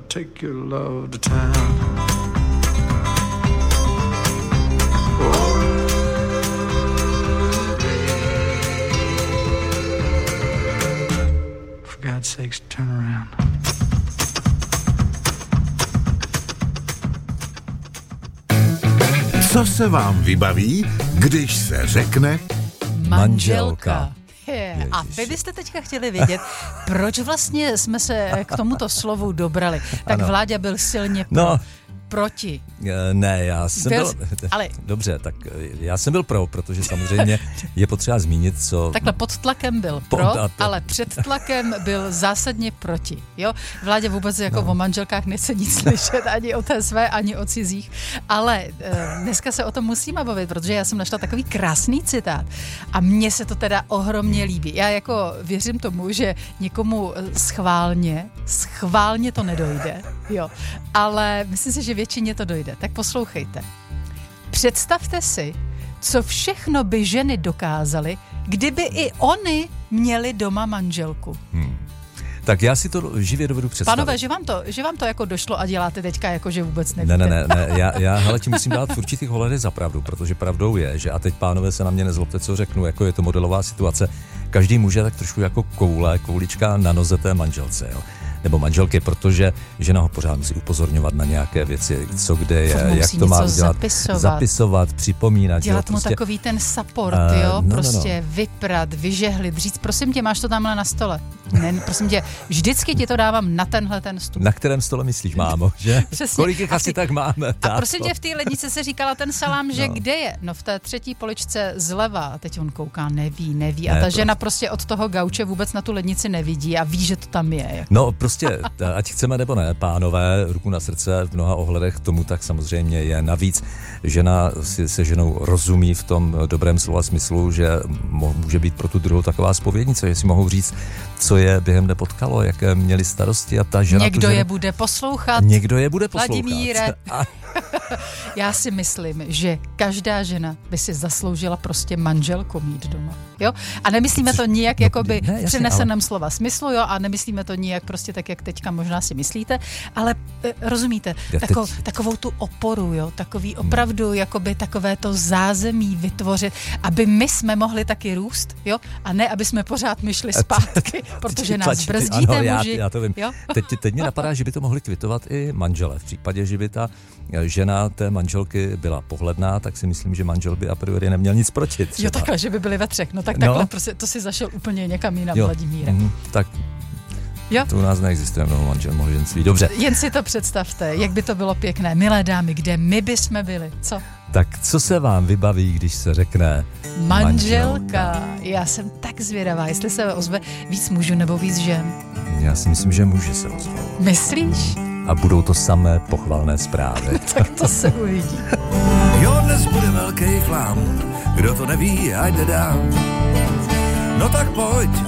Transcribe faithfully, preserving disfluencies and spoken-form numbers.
take your love to town. Oh, for God's sakes, turn around. Co se vám vybaví, když se řekne manželka? Je. A vy byste teďka chtěli vědět, proč vlastně jsme se k tomuto slovu dobrali. Tak ano. Vláďa byl silně pro. No. Proti. Ne, já jsem byl... byl ale... Dobře, tak já jsem byl pro, protože samozřejmě je potřeba zmínit, co... Takhle pod tlakem byl pro, to... ale před tlakem byl zásadně proti. Jo? Vládě vůbec jako no. o manželkách nechce nic slyšet, ani o té své, ani o cizích. Ale e, dneska se o tom musíme bavit, protože já jsem našla takový krásný citát a mně se to teda ohromně líbí. Já jako věřím tomu, že někomu schválně, schválně to nedojde, jo. Ale myslím si, že většině to dojde. Tak poslouchejte. Představte si, co všechno by ženy dokázaly, kdyby i oni měli doma manželku. Hmm. Tak já si to živě dovedu představit. Pánové, že vám to, že vám to jako došlo a děláte teďka jako, že vůbec nevíte. Ne, ne, ne, ne. já, já hele, ti musím dát v určitých ohledech za pravdu, protože pravdou je, že a teď pánové se na mě nezlobte, co řeknu, jako je to modelová situace. Každý muž je tak trošku jako koule, koulička na noze té manželce, jo. Nebo manželky, protože žena ho pořád musí upozorňovat na nějaké věci, co kde je, jak to má dělat, zapisovat, zapisovat, připomínat. Dělat jo, mu prostě, takový ten support, uh, jo, no, prostě no, no. vyprat, vyžehlit, říct, prosím tě, máš to tamhle na stole. Ne, prosím tě, vždycky ti to dávám na tenhle ten stůl. Na kterém stole myslíš, mámo, že? Přesně. Kolik jich asi tak máme? A prosím tě, v té lednici se říkala ten salám, že no. kde je? No v té třetí poličce zleva. A teď on kouká, neví, neví. Ne, a ta prostě. žena prostě od toho gauče vůbec na tu lednici nevidí a ví, že to tam je. Jako. No prostě, ať chceme nebo ne, pánové, ruku na srdce, v mnoha ohledech tomu tak samozřejmě je. Navíc žena si se ženou rozumí v tom dobrém slova smyslu, že může být pro tu druhou taková zpovědnice, že si mohou říct, co je během dne potkalo, jaké měli starosti a ta žena... Někdo žena, je bude poslouchat. Někdo je bude poslouchat. Vladimíre. A... Já si myslím, že každá žena by si zasloužila prostě manželku mít doma. Jo? A nemyslíme to nijak no, jakoby ne, v přeneseném ale... slova smyslu, jo? A nemyslíme to nijak prostě tak, jak teďka možná si myslíte, ale e, rozumíte, tako, teď... takovou tu oporu, jo? Takový opravdu hmm. jakoby takové to zázemí vytvořit, aby my jsme mohli taky růst, jo? A ne, aby jsme pořád myšli zpátky, protože nás brzdíte ano, muži. Já, já to vím. Jo? Teď, teď mě napadá, že by to mohli kvitovat i manžele. V případě, že by ta žena té manželky byla pohledná, tak si myslím, že manžel by a priori neměl nic proti. Třeba. Jo, takhle, že by byli ve třech. No tak takhle, no. Prostě, to si zašel úplně někam jinam, Vladimíre. Mm, tak jo. To u nás neexistuje mnoho manžel, manželství. Dobře. Jen si to představte, jak by to bylo pěkné. Milé dámy, kde my bychom byli, co? Tak co se vám vybaví, když se řekne manželka? manželka. Já jsem tak zvědavá, jestli se ozve víc mužů nebo víc žen. Já si myslím, že muži se ozvou. Myslíš? A budou to samé pochvalné zprávy. Tak to se uvidí. Jo, dnes bude velký chlám, kdo to neví, ať jde dál. No tak pojď